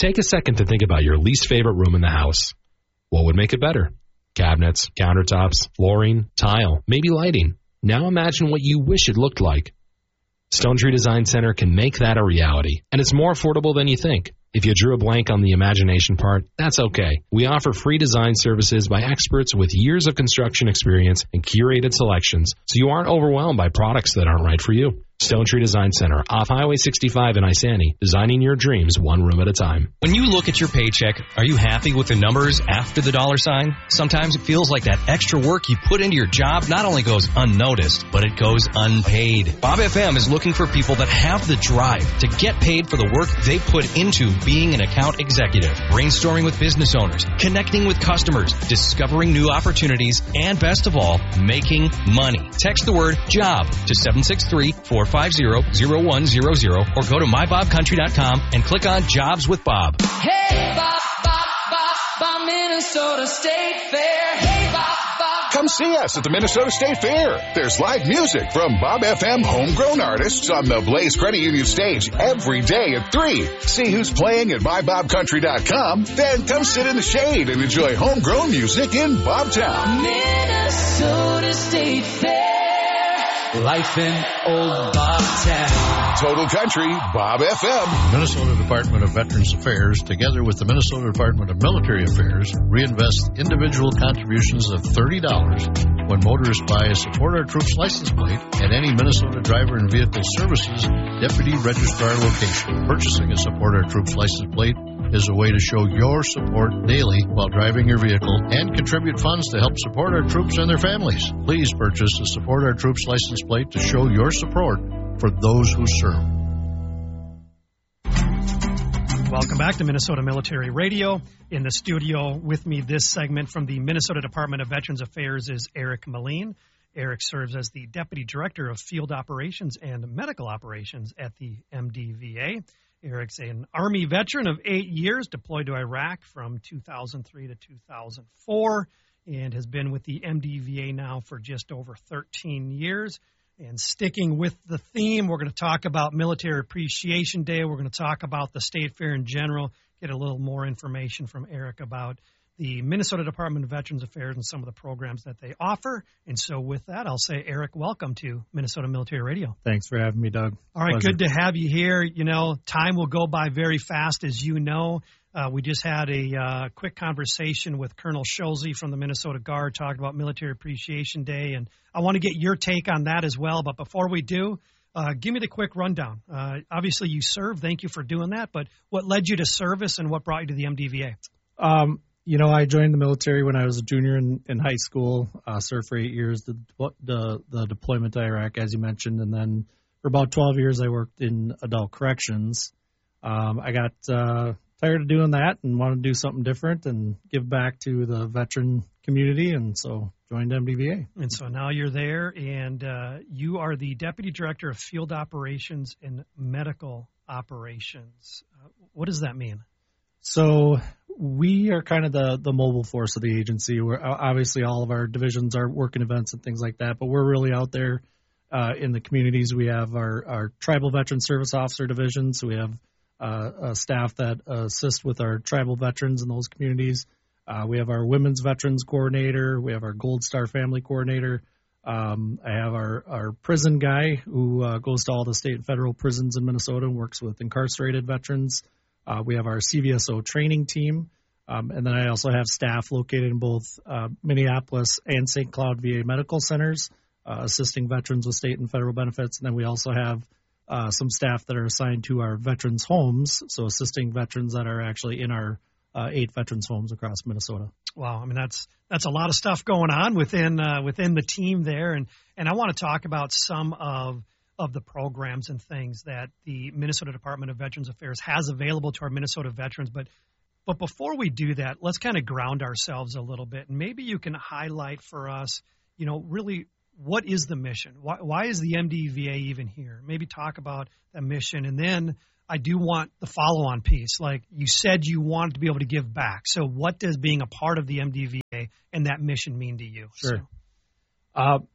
Take a second to think about your least favorite room in the house. What would make it better? Cabinets, countertops, flooring, tile, maybe lighting. Now imagine what you wish it looked like. Stone Tree Design Center can make that a reality, and it's more affordable than you think. If you drew a blank on the imagination part, that's okay. We offer free design services by experts with years of construction experience and curated selections, so you aren't overwhelmed by products that aren't right for you. Stone Tree Design Center, off Highway 65 in Isani, designing your dreams one room at a time. When you look at your paycheck, are you happy with the numbers after the dollar sign? Sometimes it feels like that extra work you put into your job not only goes unnoticed, but it goes unpaid. Bob FM is looking for people that have the drive to get paid for the work they put into being an account executive, brainstorming with business owners, connecting with customers, discovering new opportunities, and best of all, making money. Text the word JOB to 763-450-0100 or go to mybobcountry.com and click on Jobs with Bob. Hey, Bob, Bob, Bob, Bob, Minnesota State Fair. Hey, Bob, Bob. Come see us at the Minnesota State Fair. There's live music from Bob FM homegrown artists on the Blaze Credit Union stage every day at 3. See who's playing at mybobcountry.com. Then come sit in the shade and enjoy homegrown music in Bobtown. Minnesota State Fair. Life in old Bobtown. Total Country, Bob FM. Minnesota Department of Veterans Affairs, together with the Minnesota Department of Military Affairs, reinvest individual contributions of $30 when motorists buy a Support Our Troops license plate at any Minnesota Driver and Vehicle Services Deputy Registrar location. Purchasing a Support Our Troops license plate is a way to show your support daily while driving your vehicle and contribute funds to help support our troops and their families. Please purchase a Support Our Troops license plate to show your support for those who serve. Welcome back to Minnesota Military Radio. In the studio with me this segment from the Minnesota Department of Veterans Affairs is Eric Moline. Eric serves as the Deputy Director of Field Operations and Medical Operations at the MDVA. Eric's an Army veteran of 8 years, deployed to Iraq from 2003 to 2004, and has been with the MDVA now for just over 13 years. And sticking with the theme, we're going to talk about Military Appreciation Day. We're going to talk about the State Fair in general, get a little more information from Eric about the Minnesota Department of Veterans Affairs and some of the programs that they offer. And so with that, I'll say, Eric, welcome to Minnesota Military Radio. Thanks for having me, Doug. All right, Pleasure. Good to have you here. You know, time will go by very fast, as you know. We just had a quick conversation with Colonel Schulze from the Minnesota Guard talking about Military Appreciation Day, and I want to get your take on that as well. But before we do, give me the quick rundown. Obviously, you served. Thank you for doing that. But what led you to service and what brought you to the MDVA? You know, I joined the military when I was a junior in high school, served for 8 years, the deployment to Iraq, as you mentioned, and then for about 12 years I worked in adult corrections. I got tired of doing that and wanted to do something different and give back to the veteran community, and so joined MDVA. And so now you're there, and you are the Deputy Director of Field Operations and Medical Operations. What does that mean? So we are kind of the mobile force of the agency. We're obviously all of our divisions are working events and things like that, but we're really out there in the communities. We have our Tribal Veteran Service Officer division, so we have a staff that assist with our tribal veterans in those communities. We have our Women's Veterans Coordinator. We have our Gold Star Family Coordinator. I have our prison guy who goes to all the state and federal prisons in Minnesota and works with incarcerated veterans. We have our CVSO training team, and then I also have staff located in both Minneapolis and St. Cloud VA medical centers, assisting veterans with state and federal benefits. And then we also have some staff that are assigned to our veterans' homes, so assisting veterans that are actually in our 8 veterans' homes across Minnesota. Wow, I mean that's a lot of stuff going on within the team there, and I want to talk about some of the programs and things that the Minnesota Department of Veterans Affairs has available to our Minnesota veterans. But before we do that, let's kind of ground ourselves a little bit. And maybe you can highlight for us, you know, really what is the mission? Why is the MDVA even here? Maybe talk about that mission. And then I do want the follow-on piece. Like you said, you wanted to be able to give back. So what does being a part of the MDVA and that mission mean to you? Sure.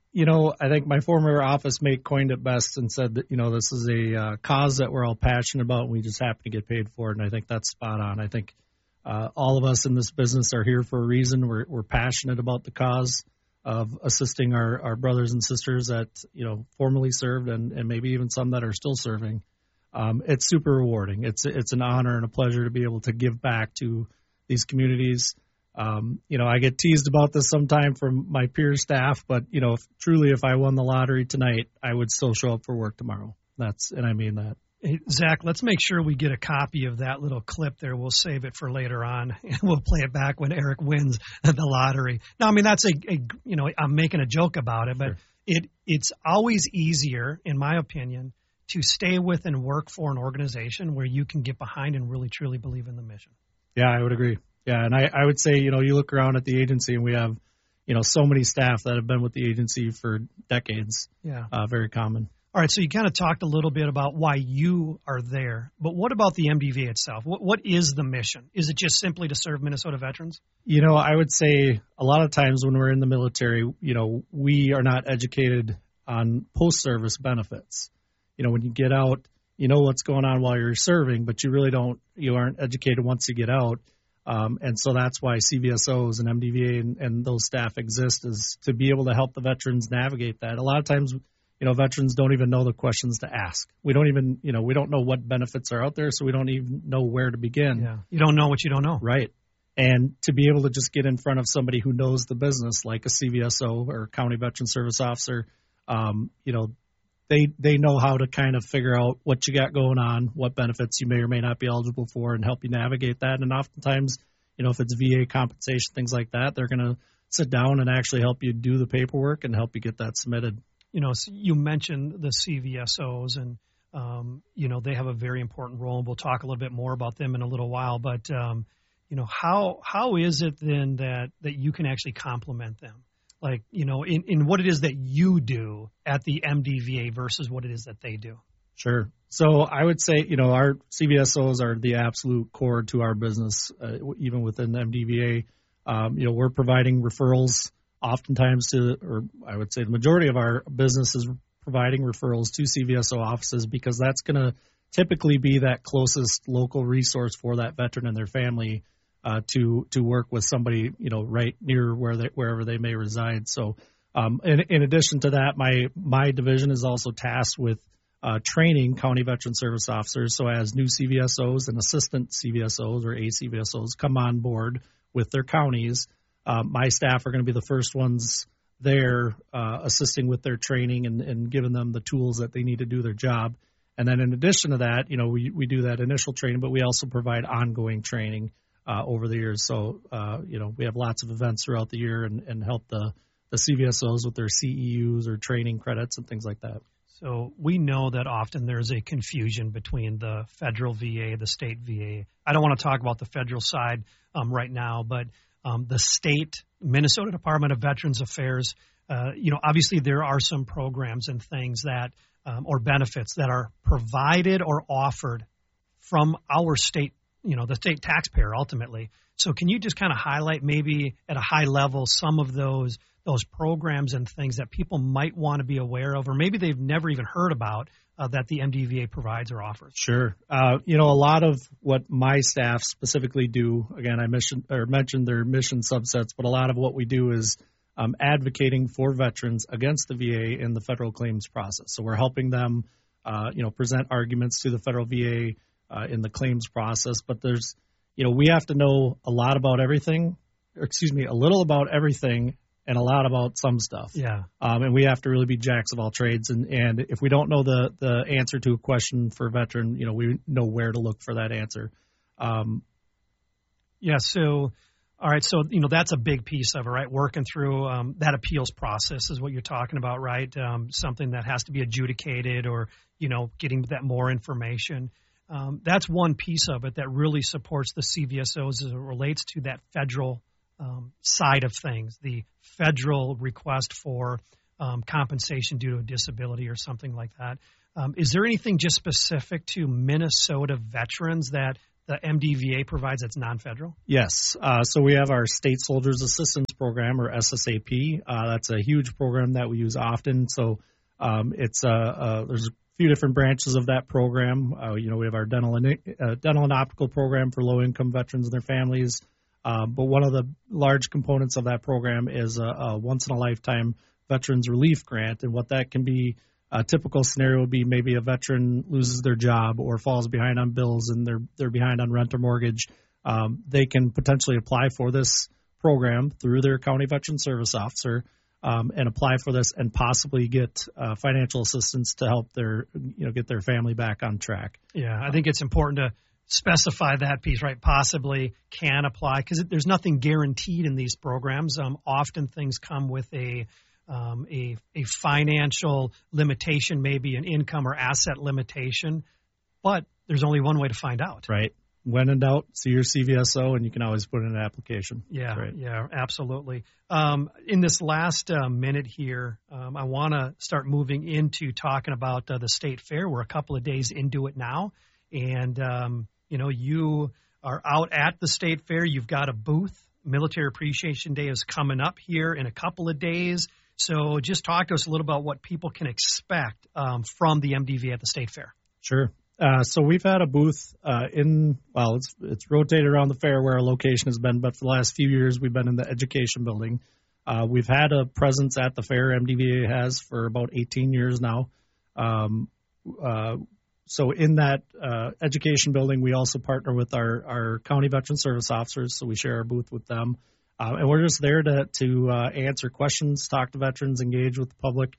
I think my former office mate coined it best and said that, this is a cause that we're all passionate about and we just happen to get paid for it. And I think that's spot on. I think all of us in this business are here for a reason. We're passionate about the cause of assisting our brothers and sisters that, formerly served and maybe even some that are still serving. It's super rewarding. It's an honor and a pleasure to be able to give back to these communities. I get teased about this sometime from my peer staff, but if I won the lottery tonight, I would still show up for work tomorrow. And I mean that. Hey, Zach, let's make sure we get a copy of that little clip there. We'll save it for later on, and we'll play it back when Eric wins the lottery. Now, I mean, that's I'm making a joke about it, but sure. It's always easier, in my opinion, to stay with and work for an organization where you can get behind and really, truly believe in the mission. Yeah, I would agree. Yeah, and I would say, you look around at the agency and we have, so many staff that have been with the agency for decades. Yeah. Very common. All right, so you kind of talked a little bit about why you are there, but what about the MDVA itself? What is the mission? Is it just simply to serve Minnesota veterans? I would say a lot of times when we're in the military, we are not educated on post-service benefits. When you get out, you know what's going on while you're serving, but you aren't educated once you get out. And so that's why CVSOs and MDVA and those staff exist, is to be able to help the veterans navigate that. A lot of times, veterans don't even know the questions to ask. We don't even, we don't know what benefits are out there, so we don't even know where to begin. Yeah. You don't know what you don't know. Right. And to be able to just get in front of somebody who knows the business, like a CVSO or County Veteran Service Officer, they know how to kind of figure out what you got going on, what benefits you may or may not be eligible for, and help you navigate that. And oftentimes, if it's VA compensation, things like that, they're going to sit down and actually help you do the paperwork and help you get that submitted. So you mentioned the CVSOs, and they have a very important role, and we'll talk a little bit more about them in a little while. But how is it then that you can actually complement them? Like, in what it is that you do at the MDVA versus what it is that they do? Sure. So I would say, our CVSOs are the absolute core to our business, even within the MDVA. We're providing referrals oftentimes or I would say the majority of our business is providing referrals to CVSO offices, because that's going to typically be that closest local resource for that veteran and their family to work with somebody, right near wherever they may reside. So, in addition to that, my division is also tasked with training County Veteran Service Officers. So, as new CVSOs and assistant CVSOs or ACVSOs come on board with their counties, my staff are going to be the first ones there assisting with their training and giving them the tools that they need to do their job. And then, in addition to that, we do that initial training, but we also provide ongoing training over the years. So, we have lots of events throughout the year and help the CVSOs with their CEUs or training credits and things like that. So we know that often there's a confusion between the federal VA, the state VA. I don't want to talk about the federal side right now, but the state, Minnesota Department of Veterans Affairs, obviously there are some programs and things that or benefits that are provided or offered from our state, the state taxpayer ultimately. So can you just kind of highlight maybe at a high level some of those programs and things that people might want to be aware of, or maybe they've never even heard about that the MDVA provides or offers? Sure. A lot of what my staff specifically do, again, I mentioned their mission subsets, but a lot of what we do is advocating for veterans against the VA in the federal claims process. So we're helping them, present arguments to the federal VA in the claims process. But there's, we have to know a little about everything, and a lot about some stuff. Yeah. And we have to really be jacks of all trades. And if we don't know the answer to a question for a veteran, we know where to look for that answer. So, all right. So, that's a big piece of it, right? Working through that appeals process is what you're talking about, right? Something that has to be adjudicated or, getting that more information. That's one piece of it that really supports the CVSOs as it relates to that federal side of things, the federal request for compensation due to a disability or something like that. Is there anything just specific to Minnesota veterans that the MDVA provides that's non-federal? Yes. So we have our State Soldiers Assistance Program, or SSAP. That's a huge program that we use often. So there's a few different branches of that program. We have our dental and optical program for low-income veterans and their families. But one of the large components of that program is a once-in-a-lifetime Veterans Relief Grant. And what that can be, a typical scenario would be maybe a veteran loses their job or falls behind on bills and they're behind on rent or mortgage. They can potentially apply for this program through their county veteran service officer and apply for this and possibly get financial assistance to help get their family back on track. Yeah, I think it's important to specify that piece, right? Possibly can apply, because there's nothing guaranteed in these programs. Often things come with a financial limitation, maybe an income or asset limitation, but there's only one way to find out. Right. When in doubt, see your CVSO, and you can always put in an application. Yeah, right. Yeah, absolutely. In this last minute here, I want to start moving into talking about the State Fair. We're a couple of days into it now, and you are out at the State Fair. You've got a booth. Military Appreciation Day is coming up here in a couple of days. So just talk to us a little about what people can expect from the MDV at the State Fair. Sure. So we've had a booth it's rotated around the fair where our location has been, but for the last few years we've been in the education building. We've had a presence at the fair, MDVA has, for about 18 years now. So in that education building, we also partner with our county veteran service officers, so we share our booth with them. And we're just there to answer questions, talk to veterans, engage with the public,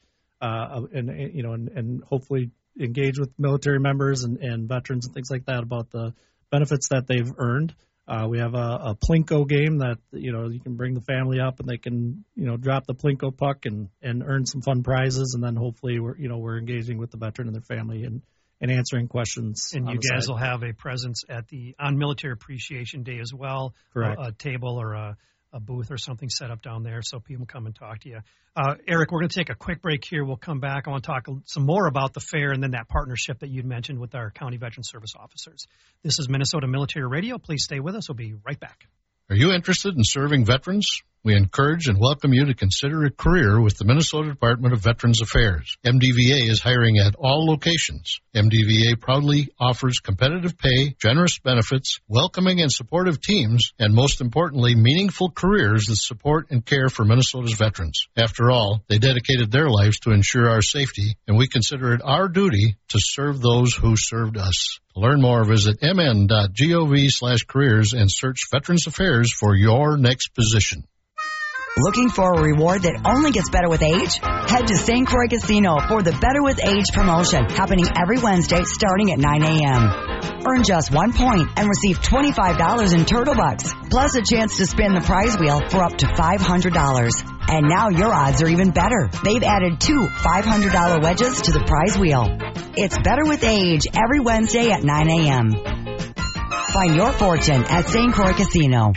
and hopefully engage with military members and veterans and things like that about the benefits that they've earned. We have a Plinko game that you can bring the family up and they can drop the Plinko puck and earn some fun prizes, and then hopefully we're engaging with the veteran and their family and answering questions. And you guys will have a presence on Military Appreciation Day as well. Correct. A table or a booth or something set up down there so people come and talk to you. Eric, we're going to take a quick break here. We'll come back. I want to talk some more about the fair and then that partnership that you'd mentioned with our county veteran service officers. This is Minnesota Military Radio. Please stay with us. We'll be right back. Are you interested in serving veterans? We encourage and welcome you to consider a career with the Minnesota Department of Veterans Affairs. MDVA is hiring at all locations. MDVA proudly offers competitive pay, generous benefits, welcoming and supportive teams, and most importantly, meaningful careers that support and care for Minnesota's veterans. After all, they dedicated their lives to ensure our safety, and we consider it our duty to serve those who served us. To learn more, visit mn.gov/careers and search Veterans Affairs for your next position. Looking for a reward that only gets better with age? Head to St. Croix Casino for the Better with Age promotion, happening every Wednesday starting at 9 a.m. Earn just 1 point and receive $25 in Turtle Bucks, plus a chance to spin the prize wheel for up to $500. And now your odds are even better. They've added 2 $500 wedges to the prize wheel. It's Better with Age every Wednesday at 9 a.m. Find your fortune at St. Croix Casino.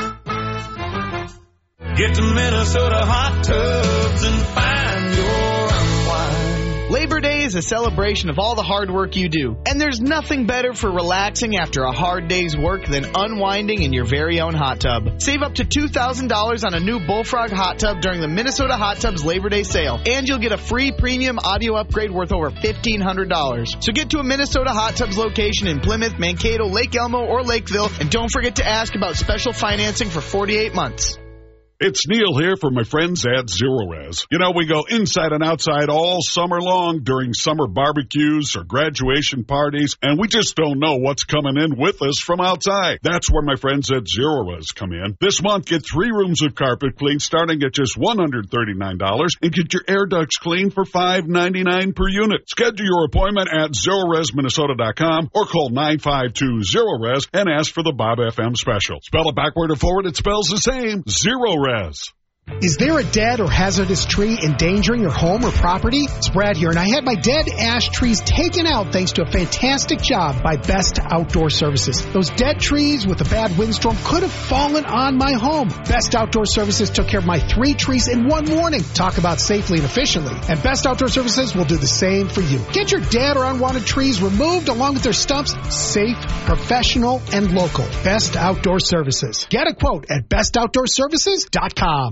Get to Minnesota Hot Tubs and find your unwind. Labor Day is a celebration of all the hard work you do, and there's nothing better for relaxing after a hard day's work than unwinding in your very own hot tub. Save up to $2,000 on a new Bullfrog hot tub during the Minnesota Hot Tubs Labor Day sale, and you'll get a free premium audio upgrade worth over $1,500. So get to a Minnesota Hot Tubs location in Plymouth, Mankato, Lake Elmo, or Lakeville, and don't forget to ask about special financing for 48 months. It's Neil here for my friends at Zero-Res. You know, we go inside and outside all summer long during summer barbecues or graduation parties, and we just don't know what's coming in with us from outside. That's where my friends at Zero-Res come in. This month, get 3 rooms of carpet cleaned starting at just $139 and get your air ducts cleaned for $5.99 per unit. Schedule your appointment at ZeroResMinnesota.com or call 952-ZERO-RES and ask for the Bob FM special. Spell it backward or forward, it spells the same. Zero-Res. Is there a dead or hazardous tree endangering your home or property? It's Brad here, and I had my dead ash trees taken out thanks to a fantastic job by Best Outdoor Services. Those dead trees with a bad windstorm could have fallen on my home. Best Outdoor Services took care of my 3 trees in one morning. Talk about safely and efficiently. And Best Outdoor Services will do the same for you. Get your dead or unwanted trees removed along with their stumps. Safe, professional, and local. Best Outdoor Services. Get a quote at bestoutdoorservices.com.